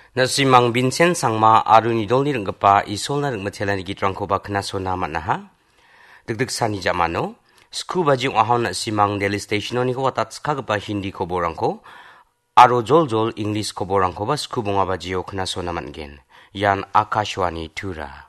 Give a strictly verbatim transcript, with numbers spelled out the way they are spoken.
Nasimang Vincent sangma arunidolni ringgapa isolna ringmatelani gitrangkoba knasona matnaha. Degdeg sani jamano, sku bajing ahon nasimang Daily Stationoni ko watat skagapa Hindi koborangko, aro jol-jol English koborangko ba sku bunga bajio knasona matgen. Yan Akashwani Tura.